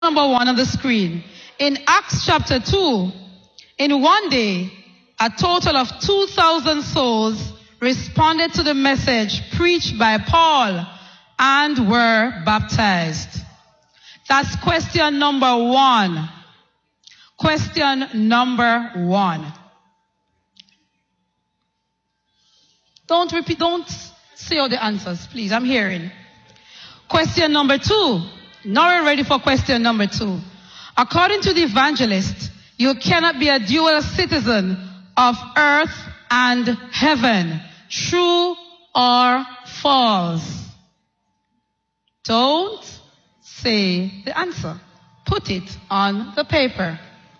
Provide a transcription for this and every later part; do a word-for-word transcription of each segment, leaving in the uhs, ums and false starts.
number one on the screen. In Acts chapter two, in one day, a total of two thousand souls responded to the message preached by Paul and were baptized. That's question number one. Question number one. Don't repeat, don't say all the answers, please. I'm hearing. Question number two. Now we're ready for question number two. According to the evangelist, you cannot be a dual citizen of earth and heaven. True or false? Don't say the answer. Put it on the paper.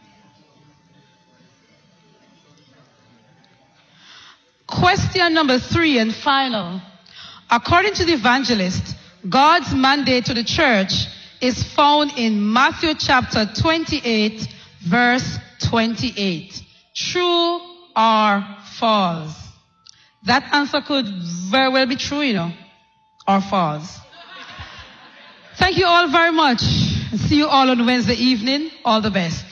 Question number three and final. According to the evangelist, God's mandate to the church is found in Matthew chapter twenty-eight, verse twenty-eight. True or false? That answer could very well be true, you know, or false. Thank you all very much. See you all on Wednesday evening. All the best.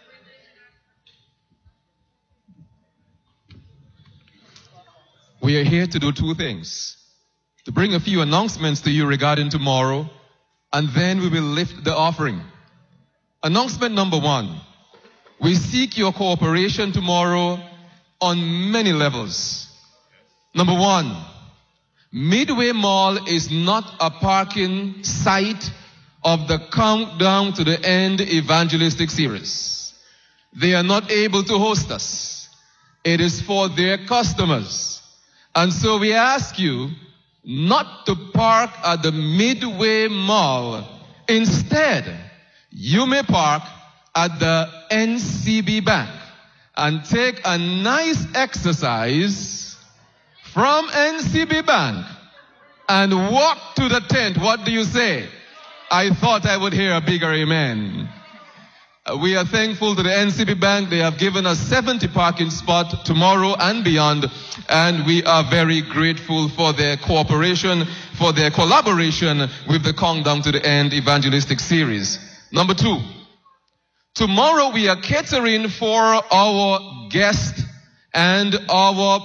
We are here to do two things. To bring a few announcements to you regarding tomorrow, and then we will lift the offering. Announcement number one. We seek your cooperation tomorrow on many levels. Number one, Midway Mall is not a parking site of the Countdown to the End evangelistic series. They are not able to host us. It is for their customers. And so we ask you not to park at the Midway Mall. Instead, you may park at the N C B Bank and take a nice exercise from N C B Bank and walk to the tent. What do you say? I thought I would hear a bigger amen. Uh, we are thankful to the N C B Bank. They have given us seventy parking spots tomorrow and beyond, and we are very grateful for their cooperation, for their collaboration with the Countdown to the End evangelistic series. Number two, tomorrow we are catering for our guests and our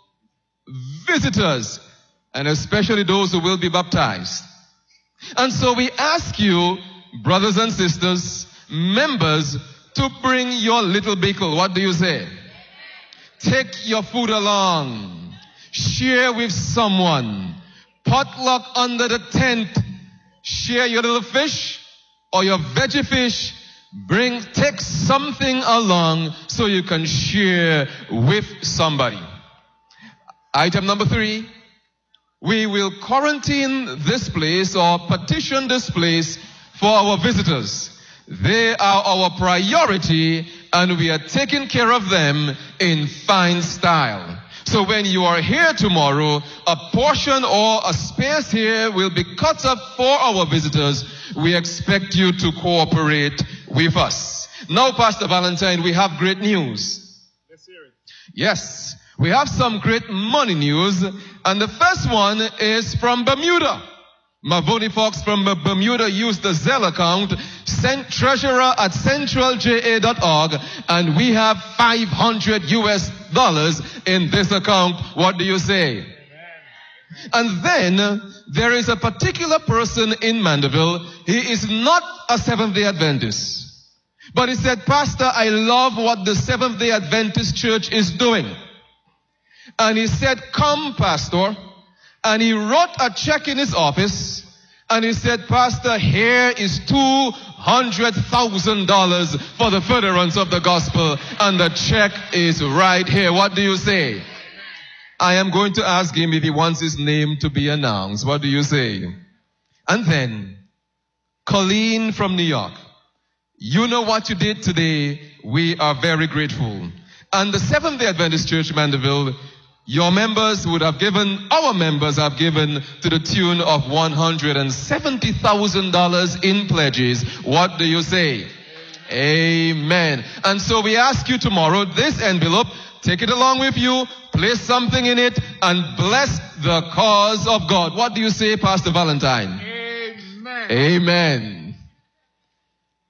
visitors, and especially those who will be baptized. And so we ask you, brothers and sisters, members, to bring your little bickle. What do you say? Take your food along. Share with someone. Potluck under the tent. Share your little fish or your veggie fish. Bring, take something along so you can share with somebody. Item number three. We will quarantine this place or petition this place for our visitors. They are our priority, and we are taking care of them in fine style. So when you are here tomorrow, a portion or a space here will be cut up for our visitors. We expect you to cooperate with us. Now, Pastor Valentine, we have great news. Let's hear it. Yes, we have some great money news, and the first one is from Bermuda. Mavoni Fox from Bermuda used the Zelle account, sent treasurer at central j a dot org, and we have five hundred U S dollars in this account. What do you say? Amen. And then there is a particular person in Mandeville. He is not a Seventh-day Adventist, but he said, Pastor, I love what the Seventh-day Adventist Church is doing. And he said, come, Pastor. And he wrote a check in his office, and he said, Pastor, here is two hundred thousand dollars for the furtherance of the gospel, and the check is right here. What do you say? I am going to ask him if he wants his name to be announced. What do you say? And then, Colleen from New York, you know what you did today. We are very grateful. And the Seventh-day Adventist Church Mandeville, your members would have given, our members have given to the tune of one hundred seventy thousand dollars in pledges. What do you say? Amen. And so we ask you tomorrow, this envelope, take it along with you, place something in it, and bless the cause of God. What do you say, Pastor Valentine? Amen. Amen.